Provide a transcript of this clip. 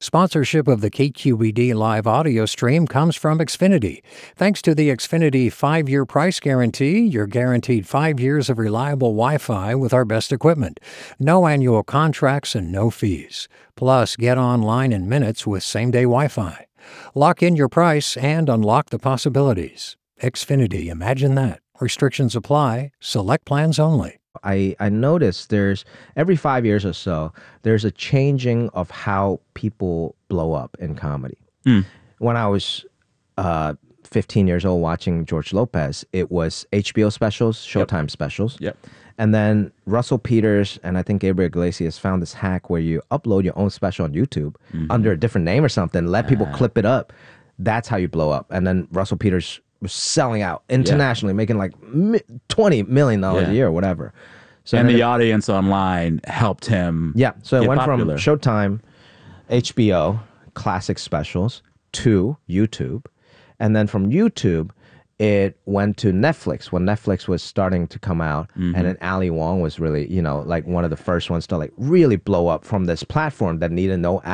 Sponsorship of the KQED live audio stream comes from Xfinity. Thanks to the Xfinity 5-year price guarantee, you're guaranteed 5 years of reliable Wi-Fi with our best equipment. No annual contracts and no fees. Plus, get online in minutes with same-day Wi-Fi. Lock in your price and unlock the possibilities. Xfinity, imagine that. Restrictions apply. Select plans only. I noticed there's every 5 years or so, there's a changing of how people blow up in comedy. When I was 15 years old watching George Lopez, it was HBO specials, Showtime specials. And then Russell Peters and I think Gabriel Iglesias found this hack where you upload your own special on YouTube under a different name or something, let people clip it up. That's how you blow up. And then Russell Peters was selling out internationally, making like $20 million a year or whatever. So and the audience online helped him. So it went popular. from Showtime, HBO, classic specials, to YouTube. And then from YouTube, it went to Netflix when Netflix was starting to come out. And then Ali Wong was really, like one of the first ones to like really blow up from this platform that needed no